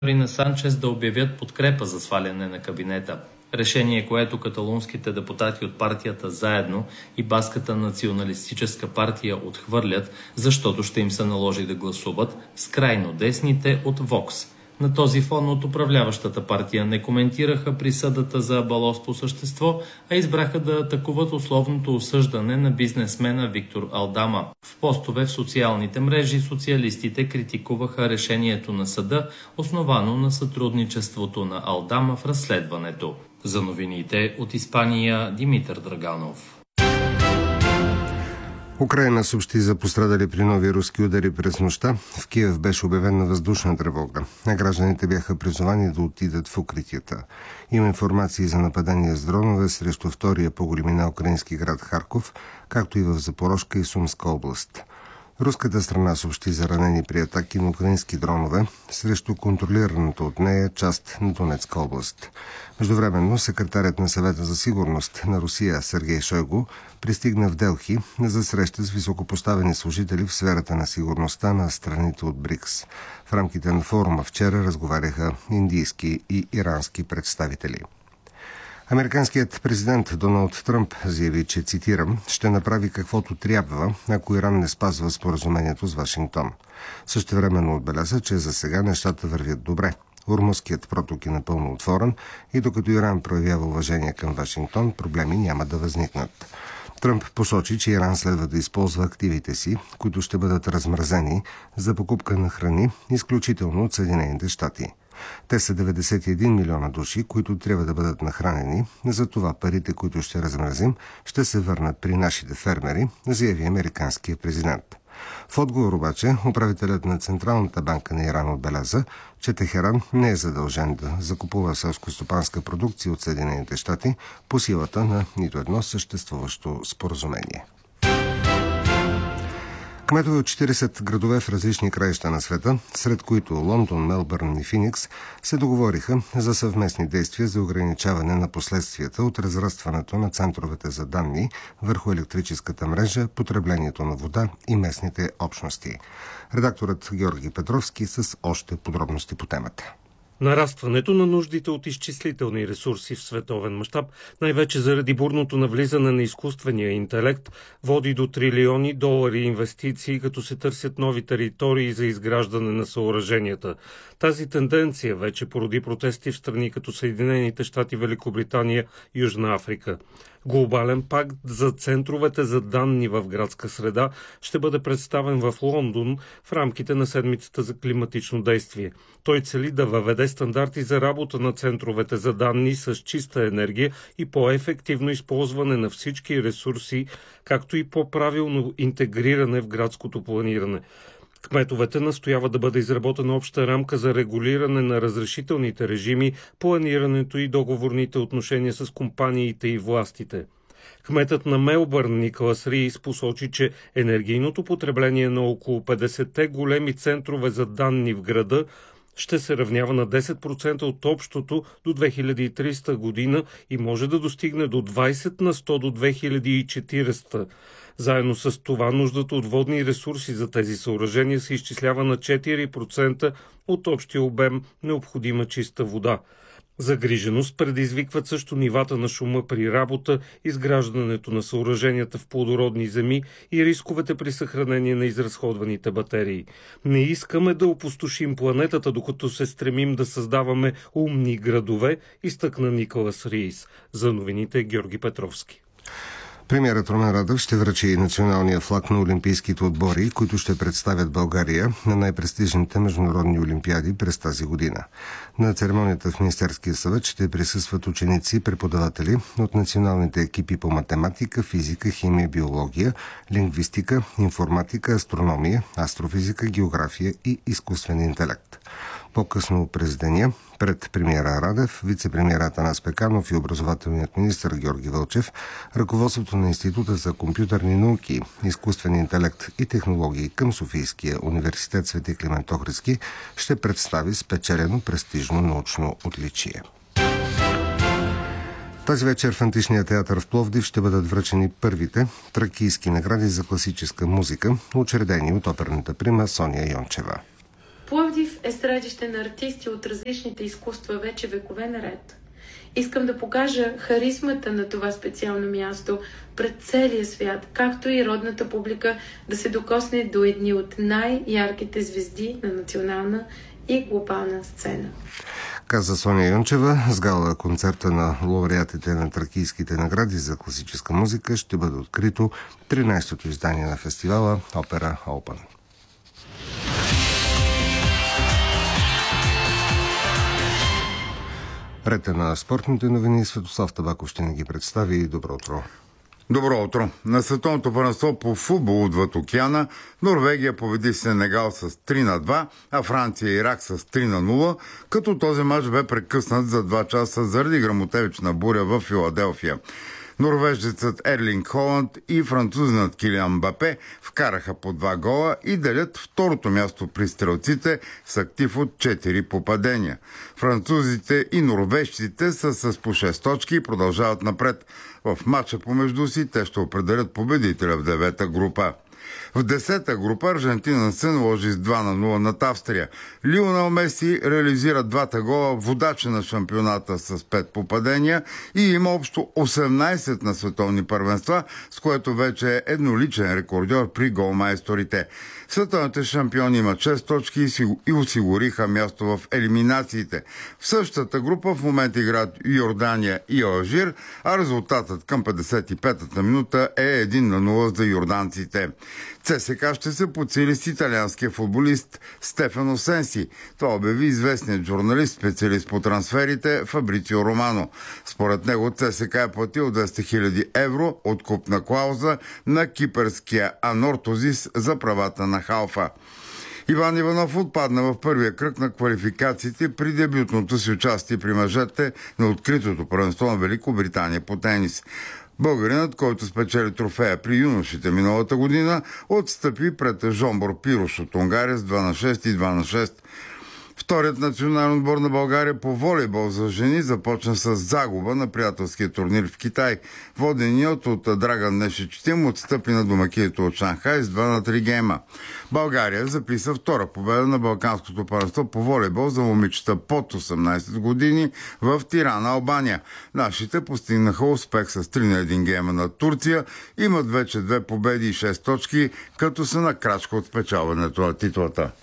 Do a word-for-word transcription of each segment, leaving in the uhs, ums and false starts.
на Санчес да обявят подкрепа за сваляне на кабинета. Решение, което каталунските депутати от партията Заедно и Баската националистическа партия отхвърлят, защото ще им се наложи да гласуват с крайно десните от Вокс. На този фон от управляващата партия не коментираха присъдата за Абалос по същество, а избраха да атакуват условното осъждане на бизнесмена Виктор Алдама. В постове в социалните мрежи социалистите критикуваха решението на съда, основано на сътрудничеството на Алдама в разследването. За новините от Испания, Димитър Драганов. Украйна съобщи за пострадали при нови руски удари през нощта. В Киев беше обявена въздушна тревога, а гражданите бяха призовани да отидат в укритията. Има информации за нападения с дронове срещу втория по големина украински град Харков, както и в Запорожка и Сумска област. Руската страна съобщи за ранени при атаки на украински дронове срещу контролираната от нея част на Донецка област. Междувременно секретарят на Съвета за сигурност на Русия Сергей Шойгу пристигна в Делхи за среща с високопоставени служители в сферата на сигурността на страните от БРИКС. В рамките на форума вчера разговаряха индийски и ирански представители. Американският президент Доналд Тръмп заяви, че, цитирам, ще направи каквото трябва, ако Иран не спазва споразумението с Вашингтон. Същевременно отбеляза, че за сега нещата вървят добре. Ормузският проток е напълно отворен и докато Иран проявява уважение към Вашингтон, проблеми няма да възникнат. Тръмп посочи, че Иран следва да използва активите си, които ще бъдат размразени за покупка на храни, изключително от Съединените щати. Те са деветдесет и един милиона души, които трябва да бъдат нахранени, затова парите, които ще размразим, ще се върнат при нашите фермери, заяви американския президент. В отговор обаче, управителят на Централната банка на Иран отбеляза, че Техеран не е задължен да закупува селскостопанска продукция от Съединените щати по силата на нито едно съществуващо споразумение. Кметове от четиридесет градове в различни краища на света, сред които Лондон, Мелбърн и Феникс, се договориха за съвместни действия за ограничаване на последствията от разрастването на центровете за данни върху електрическата мрежа, потреблението на вода и местните общности. Редакторът Георги Петровски с още подробности по темата. Нарастването на нуждите от изчислителни ресурси в световен мащаб, най-вече заради бурното навлизане на изкуствения интелект, води до трилиони долари инвестиции, като се търсят нови територии за изграждане на съоръженията. Тази тенденция вече породи протести в страни като Съединените щати, Великобритания и Южна Африка. Глобален пакт за центровете за данни в градска среда ще бъде представен в Лондон в рамките на седмицата за климатично действие. Той цели да въведе стандарти за работа на центровете за данни с чиста енергия и по-ефективно използване на всички ресурси, както и по-правилно интегриране в градското планиране. Кметовете настояват да бъде изработена обща рамка за регулиране на разрешителните режими, планирането и договорните отношения с компаниите и властите. Кметът на Мелбърн Николас Риис посочи, че енергийното потребление на около петдесетте големи центрове за данни в града ще се равнява на десет процента от общото до две хиляди и тридесета година и може да достигне до двадесет на сто до две хиляди и четиридесета. Заедно с това нуждата от водни ресурси за тези съоръжения се изчислява на четири процента от общия обем необходима чиста вода. Загриженост предизвикват също нивата на шума при работа, изграждането на съоръженията в плодородни земи и рисковете при съхранение на изразходваните батерии. Не искаме да опустошим планетата, докато се стремим да създаваме умни градове, изтъкна Николас Риис. За новините Георги Петровски. Премиерът Румен Радев ще връчи и националния флаг на олимпийските отбори, които ще представят България на най-престижните международни олимпиади през тази година. На церемонията в Министерския съвет ще присъстват ученици и преподаватели от националните екипи по математика, физика, химия, биология, лингвистика, информатика, астрономия, астрофизика, география и изкуствен интелект. По-късно през деня, пред премиера Радев, вице-премиера Атанас Пеканов и образователният министър Георги Вълчев, ръководството на Института за компютърни науки, изкуствен интелект и технологии към Софийския университет Свети Климент Охридски ще представи спечелено престижно научно отличие. Тази вечер в Античния театър в Пловдив ще бъдат връчени първите тракийски награди за класическа музика, учредени от оперната прима Соня Йончева. Пловдив е средище на артисти от различните изкуства вече векове наред. Искам да покажа харизмата на това специално място пред целия свят, както и родната публика да се докосне до едни от най-ярките звезди на национална и глобална сцена. Каза Соня Йончева. С гала концерта на лауреатите на Тракийските награди за класическа музика ще бъде открито тринайсетото издание на фестивала Опера Open. Ред на спортните новини. Светослав Табаков ще ни ги представи. Добро утро. Добро утро! На световното първенство по футбол отвъд океана Норвегия победи Сенегал с три на два, а Франция и Ирак с три на нула, като този мач бе прекъснат за два часа заради гръмотевична буря в Филаделфия. Норвежецът Ерлинг Холанд и французинът Килиан Мбапе вкараха по два гола и делят второто място при стрелците с актив от четири попадения. Французите и норвежците са с по шест точки и продължават напред. В матча помежду си те ще определят победителя в девета група. В десета група Аржентина се наложи с два на нула над Австрия. Лионел Меси реализира двата гола, водача на шампионата с пет попадения и има общо осемнайсет на световни първенства, с което вече е едноличен рекордьор при голмайсторите. Световните шампиони имат шест точки и осигуриха място в елиминациите. В същата група в момента играят Йордания и Алжир, а резултатът към петдесет и петата минута е едно на нула за йорданците. ЦСКА ще се подсили с италианския футболист Стефано Сенси. Това обяви известният журналист, специалист по трансферите Фабрицио Романо. Според него ЦСКА е платил двеста хиляди евро откупна клауза на кипърския Анортозис за правата на халфа. Иван Иванов отпадна в първия кръг на квалификациите при дебютното си участие при мъжете на откритото първенство на Великобритания по тенис. Българинът, който спечели трофея при юношите миналата година, отстъпи пред Жомбор Пирош от Унгария с два на шест и два на шест. Вторият национален отбор на България по волейбол за жени започна с загуба на приятелския турнир в Китай. Воденият от Драган Нешич Тим отстъпи на домакието от Шанхай с два на три гейма. България записа втора победа на Балканското първенство по волейбол за момичета под осемнайсет години в Тирана, Албания. Нашите постигнаха успех с три на един гейма на Турция, имат вече две победи и шест точки, като са на крачка от спечелването на титлата.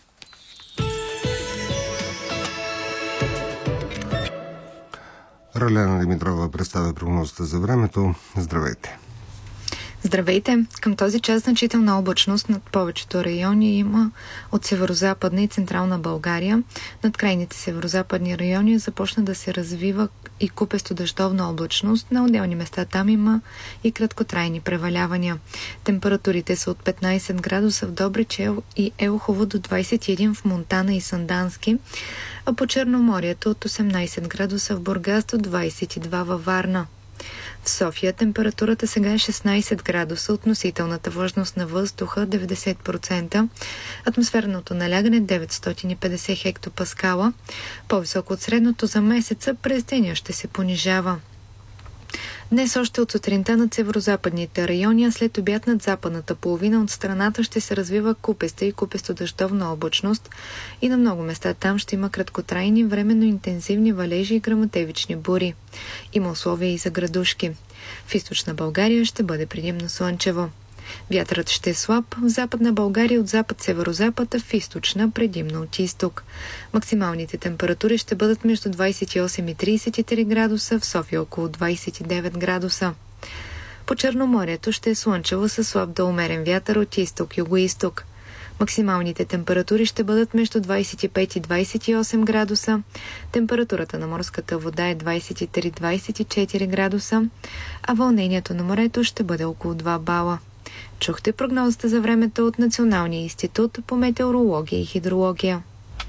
Ралена Димитрова представя прогнозата за времето. Здравейте! Здравейте! Към този час значителна облачност над повечето райони има от северозападна и централна България. Над крайните северозападни райони започна да се развива и купесто дъждовна облачност. На отделни места там има и краткотрайни превалявания. Температурите са от петнайсет градуса в Добрич и Елхово до двайсет и един в Монтана и Сандански, а по Черноморието от осемнайсет градуса в Бургас до двайсет и два във Варна. В София температурата сега е шестнайсет градуса, относителната влажност на въздуха деветдесет процента, атмосферното налягане деветстотин и петдесет хектопаскала, по-високо от средното за месеца, през деня ще се понижава. Днес още от сутринта над северозападните райони, а след обяд над западната половина от страната ще се развива купеста и купесто-дъждовна облачност и на много места там ще има краткотрайни, временно интензивни валежи и гръмотевични бури. Има условия и за градушки. В източна България ще бъде предимно слънчево. Вятърът ще е слаб в западна България от запад-северозапад, а в източна предимно от изток. Максималните температури ще бъдат между двайсет и осем и трийсет и три градуса, в София около двайсет и девет градуса. По Черноморието ще е слънчево със слаб до умерен вятър от изток-югоизток. Максималните температури ще бъдат между двайсет и пет и двайсет и осем градуса. Температурата на морската вода е двайсет и три до двайсет и четири градуса, а вълнението на морето ще бъде около два бала. Чухте прогнозата за времето от Националния институт по метеорология и хидрология.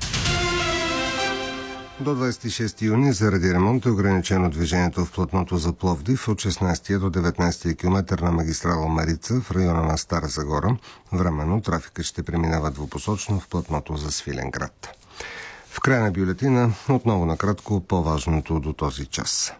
До двайсет и шести юни заради ремонт е ограничено движението в платното за Пловдив от шестнайсети до деветнайсети километър на магистрала Марица в района на Стара Загора. Временно трафикът ще преминава двупосочно в платното за Свиленград. В края на бюлетина отново накратко по-важното до този час.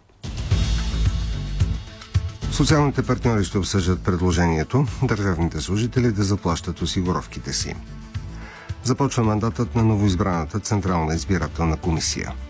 Социалните партньори ще обсъждат предложението държавните служители да заплащат осигуровките си. Започва мандатът на новоизбраната Централна избирателна комисия.